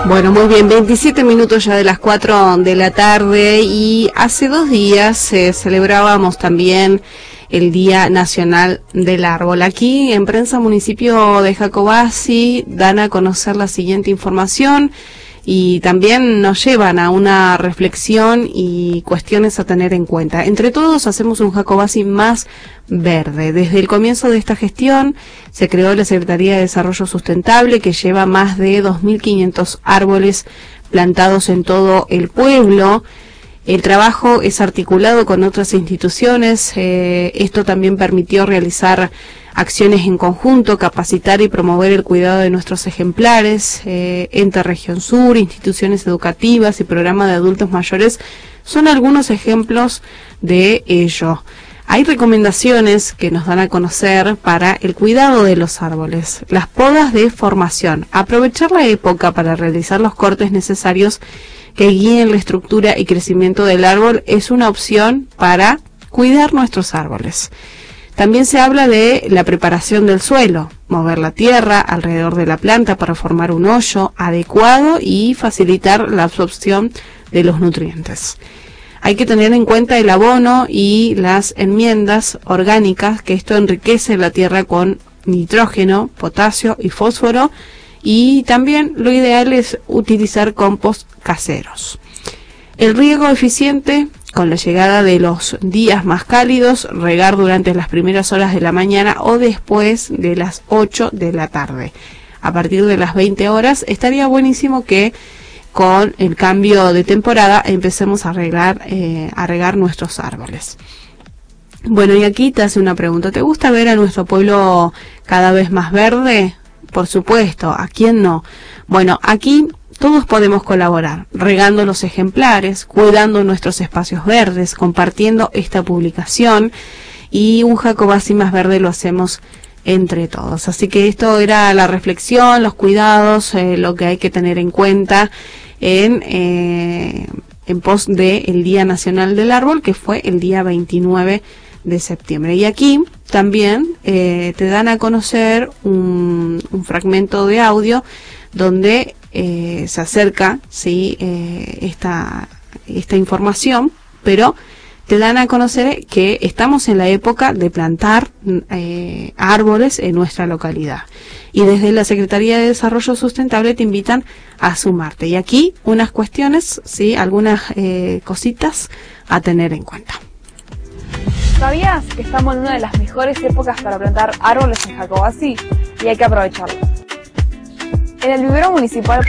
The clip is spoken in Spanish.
Bueno, muy bien, 27 minutos ya de las 4 de la tarde y hace 2 días celebrábamos también el Día Nacional del Árbol. Aquí en Prensa Municipio de Jacobasi dan a conocer la siguiente información y también nos llevan a una reflexión y cuestiones a tener en cuenta. Entre todos hacemos un Jacobasi más verde. Desde el comienzo de esta gestión se creó la Secretaría de Desarrollo Sustentable, que lleva más de 2.500 árboles plantados en todo el pueblo. El trabajo es articulado con otras instituciones. Esto también permitió realizar acciones en conjunto, capacitar y promover el cuidado de nuestros ejemplares. Ente Región Sur, instituciones educativas y programa de adultos mayores son algunos ejemplos de ello. Hay recomendaciones que nos dan a conocer para el cuidado de los árboles. Las podas de formación. Aprovechar la época para realizar los cortes necesarios que guíen la estructura y crecimiento del árbol es una opción para cuidar nuestros árboles. También se habla de la preparación del suelo, mover la tierra alrededor de la planta para formar un hoyo adecuado y facilitar la absorción de los nutrientes. Hay que tener en cuenta el abono y las enmiendas orgánicas, que esto enriquece la tierra con nitrógeno, potasio y fósforo, y también lo ideal es utilizar compost caseros. El riego eficiente. Con la llegada de los días más cálidos, regar durante las primeras horas de la mañana o después de las 8 de la tarde. A partir de las 20 horas estaría buenísimo que con el cambio de temporada empecemos a regar nuestros árboles. Bueno, y aquí te hace una pregunta. ¿Te gusta ver a nuestro pueblo cada vez más verde? Por supuesto, ¿a quién no? Bueno, aquí todos podemos colaborar, regando los ejemplares, cuidando nuestros espacios verdes, compartiendo esta publicación, y un Jacobasi más verde lo hacemos entre todos. Así que esto era la reflexión, los cuidados, lo que hay que tener en cuenta en pos del Día Nacional del Árbol, que fue el día 29 de septiembre. Y aquí también te dan a conocer un fragmento de audio donde se acerca, ¿sí? esta información, pero te dan a conocer que estamos en la época de plantar árboles en nuestra localidad. Y desde la Secretaría de Desarrollo Sustentable te invitan a sumarte. Y aquí unas cuestiones, ¿sí? Algunas cositas a tener en cuenta. ¿Sabías que estamos en una de las mejores épocas para plantar árboles en Jacobasi? Y hay que aprovecharlo. En el vivero municipal